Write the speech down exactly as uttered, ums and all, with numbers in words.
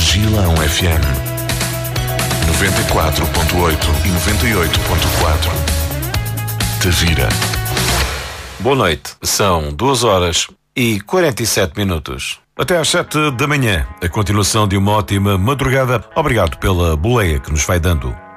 Gilão F M noventa e quatro ponto oito e noventa e oito ponto quatro. Tavira. Boa noite. São duas horas e quarenta e sete minutos. Até às sete da manhã. A continuação de uma ótima madrugada. Obrigado pela boleia que nos vai dando.